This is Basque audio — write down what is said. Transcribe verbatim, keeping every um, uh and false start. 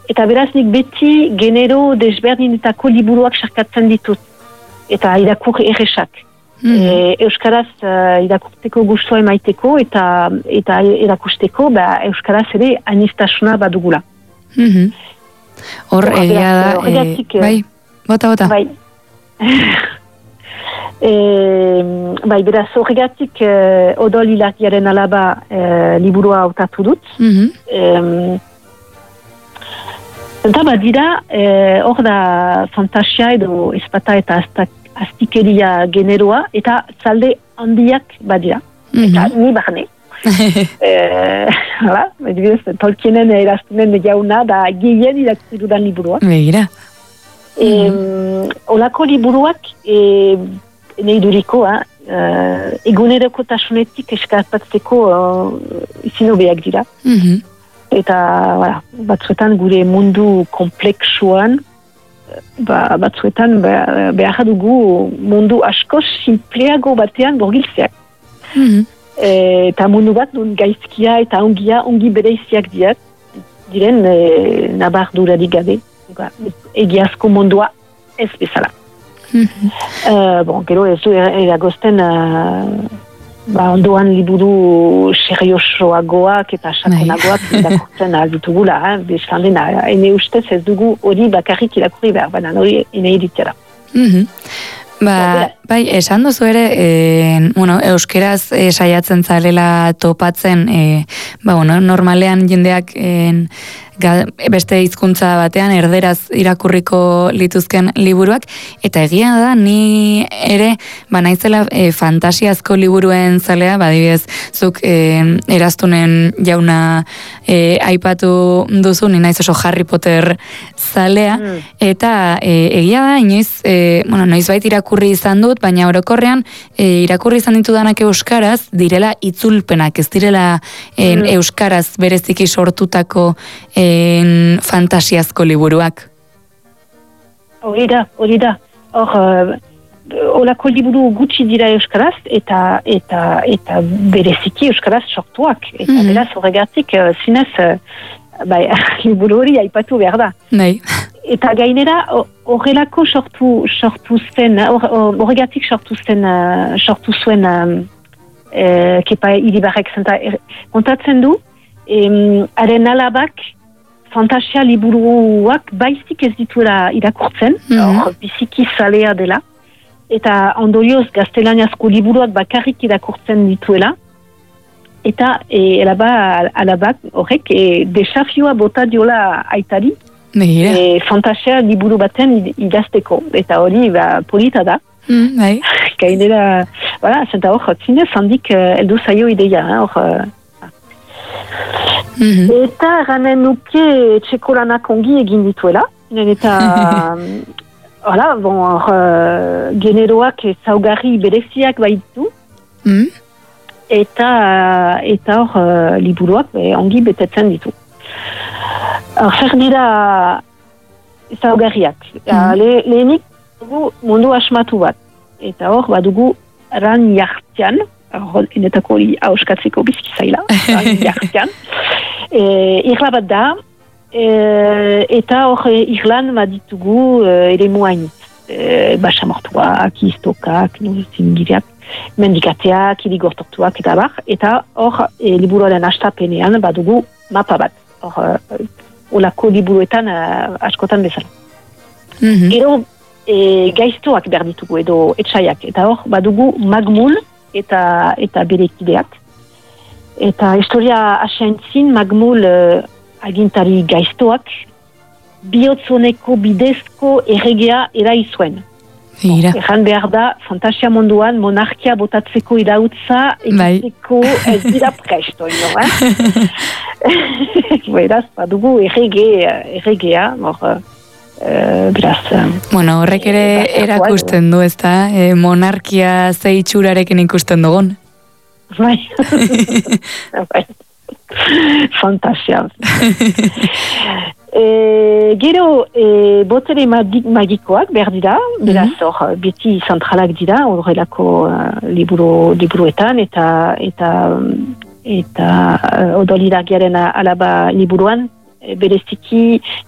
eta beraz nik beti genero desberdinetako liburuak sarkatzen ditut. Eta irakur erresak. Mm. E, Euskaraz uh, irakurteko gustua emaiteko eta eta erakusteko ba, Euskaraz ere anistasuna badugula. Mm-hmm. Hor, egia da, e, bai, bota, bota. Bai. E, bai, beraz, horregatik uh, Odol Ilargiaren alaba uh, liburua hautatu dut. Mm-hmm. Um, eta badira, hor uh, da fantasia edo espata eta aztak, aztikeria generoa, eta zalde handiak badira. Mm-hmm. Eta ni barne. Hala, e, Tolkienen eraztunen jauna da gehien irakurri dudan liburua. Begira. E, mm-hmm. Olako liburuak e, nahi duriko, uh, eguneroko tasunetik eskarpatzeko uh, izin hobeak dira. Mm-hmm. Eta voilà, batzuetan gure mundu kompleksuan, ba, batzuetan behar dugu mundu asko simpleago batean borgiltzeak. Mm-hmm. E, eta mundu bat nun gaizkia eta ongia ongi bereiziak diat, diren e, nabar durarik gabe. Egiazko mundua ez bezala. Mm-hmm. Uh, bon, gero ez du eragozten uh, ba, ondoan liburu seriosoagoak eta sakonagoak irakurtzen alditugula, eh? Bestan dena, ene ustez ez dugu hori bakarrik irakurri behar, baina hori ene iritera. Mm-hmm. Ba, bai, esan duzu ere, e, bueno, euskeraz e, saiatzen zalela topatzen, e, ba, bueno, normalean jendeak e, ga, beste hizkuntza batean erderaz irakurriko lituzken liburuak, eta egia da, ni ere, ba, naizela e, fantasiazko liburuen zalea, ba, adibidez, zuk e, eraztunen jauna e, aipatu duzu, ni naiz oso Harry Potter zalea, mm. eta e, egia da, inoiz, e, bueno, noiz bait irakurri izan dut, baina orokorrean e, irakurri izan ditudanak euskaraz, direla itzulpenak, ez direla en, mm. euskaraz bereziki sortutako en, fantasiazko liburuak. Hori da, hori da. Hor, uh, olako liburu gutxi dira euskaraz, eta eta eta bereziki euskaraz sortuak. Eta mm-hmm. beraz horregatik, uh, zinez, uh, bai, liburu hori aipatu behar da. Nahi. Eta gainera, horrelako sortu, sortu zen, horregatik sortu zen, uh, sortu zuen um, uh, Kepa Iribarrek zenta, er, kontatzen du, um, haren alabak fantasia liburuak baizik ez dituela irakurtzen, mm-hmm. or, biziki zalea dela, eta ondorioz gaztelaniazko liburuak bakarrik irakurtzen dituela, eta e, alaba, alabak horrek e, desafioa bota diola aitari, e, fantasia liburu baten idazteko, eta hori ba, polita da. Mm, bai. Gainera, voilà, zenta hor, zinez handik heldu uh, zaio ideia, hor... Uh, mm-hmm. Eta ranen nuke txekolanak ongi egin dituela, eta... Hala, bon, uh, generoak zaugarri bereziak baitu, mm. eta eta hor uh, liburuak be, ongi betetzen ditu. Hor, zer dira zaugarriak. Mm. Le, lehenik dugu mundu asmatu bat. Eta hor, badugu ran jartian, hor, enetako hori hauskatzeko bizki zaila, ran jartian. E, irla bat da, E, eta hor irlan baditugu e, ere muainit. E, basamortuak, iztokak, zingiriak, mendikateak, irigortortuak eta bar. Eta hor e, liburuaren hastapenean badugu mapa bat. Hor e, olako liburuetan e, askotan bezala. Mm-hmm. Ero e, gaiztoak behar ditugu edo etxaiak. Eta hor badugu magmul eta, eta berekideak. Eta historia asiantzin magmul e, agintari gaiztoak, bihotzoneko bidezko erregea eraizuen. Ejan behar da, fantasia munduan, monarkia botatzeko irautza, egiteko ez dira presto, ino, eh? Beraz, badugu errege, erregea, mor, uh, beraz... Bueno, horrek ere erakusten du, ez da? Eh, monarkia zeitxurarekin ikusten dugun. Bai. Bai. Fantasia. e, gero e, botere magikoak behar dira, beraz hor mm-hmm. beti zentralak dira horrelako uh, liburu, liburuetan eta eta eta uh, Odol Ilargiaren alaba liburuan e, bereziki